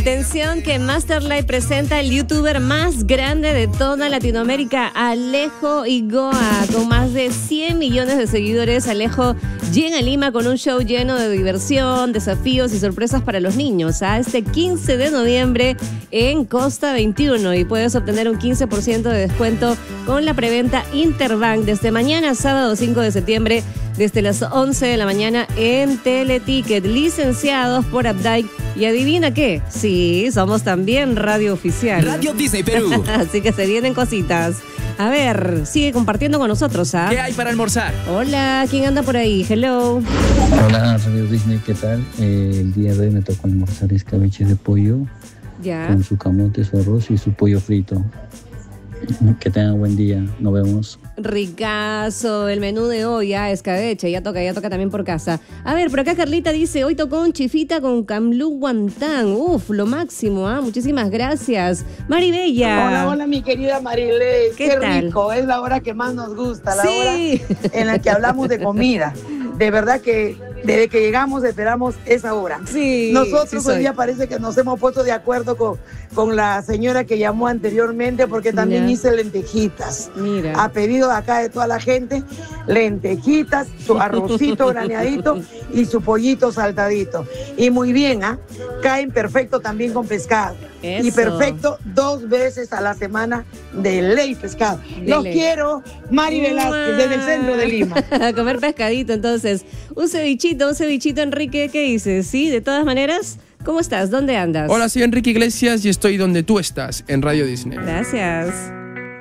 Atención que Masterlife presenta el youtuber más grande de toda Latinoamérica, Alejo Igoa. Con más de 100 millones de seguidores, Alejo llega a Lima con un show lleno de diversión, desafíos y sorpresas para los niños. Este 15 de noviembre en Costa 21 y puedes obtener un 15% de descuento con la preventa Interbank desde mañana, sábado 5 de septiembre, desde las 11 de la mañana en Teleticket, licenciados por Updike. Y adivina qué, sí, somos también radio oficial. Radio Disney Perú. Así que se vienen cositas. A ver, sigue compartiendo con nosotros, ¿ah? ¿Qué hay para almorzar? Hola, ¿quién anda por ahí? Hello. Hola, Radio Disney, ¿qué tal? El día de hoy me tocó almorzar escabeche de pollo. Ya. Con su camote, su arroz y su pollo frito. Que tengan buen día, nos vemos. Ricazo, el menú de hoy, escabeche, ya toca también por casa. A ver, por acá Carlita dice, hoy tocó un chifita con camlú guantán. Uf, lo máximo, muchísimas gracias. Maribella. Hola, mi querida Marilé. ¿Qué tal? Rico, es la hora que más nos gusta, la Sí. hora en la que hablamos de comida. De verdad que desde que llegamos esperamos esa hora. Sí. Nosotros sí hoy día parece que nos hemos puesto de acuerdo con la señora que llamó anteriormente porque también Ya. hice lentejitas. Mira. A pedido de acá de toda la gente, lentejitas, su arrocito graneadito y su pollito saltadito. Y muy bien, caen perfecto también con pescado. Eso. Y perfecto 2 veces a la semana de ley pescado. Los ley. quiero, Mari Velázquez, desde el centro de Lima. A comer pescadito, entonces. Un cevichito, Enrique, ¿qué dices? Sí, de todas maneras, ¿cómo estás? ¿Dónde andas? Hola, soy Enrique Iglesias y estoy donde tú estás, en Radio Disney. Gracias.